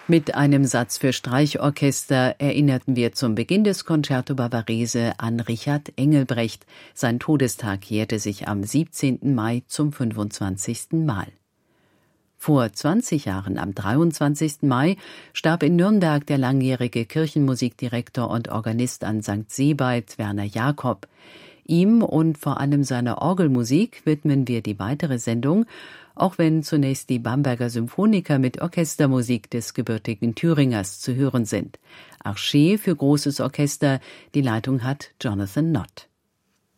Mit einem Satz für Streichorchester erinnerten wir zum Beginn des Concerto Barbarese an Richard Engelbrecht. Sein Todestag jährte sich am 17. Mai zum 25. Mal. Vor 20 Jahren, am 23. Mai, starb in Nürnberg der langjährige Kirchenmusikdirektor und Organist an St. Sebald, Werner Jakob. Ihm und vor allem seiner Orgelmusik widmen wir die weitere Sendung, auch wenn zunächst die Bamberger Symphoniker mit Orchestermusik des gebürtigen Thüringers zu hören sind. Arché für großes Orchester, die Leitung hat Jonathan Nott.